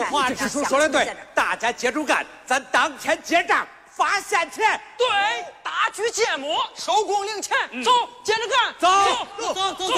华支书说的对，大家接着干，咱当天结账发现钱。 对，大举揭幕，收工领钱，走，接着干， 走。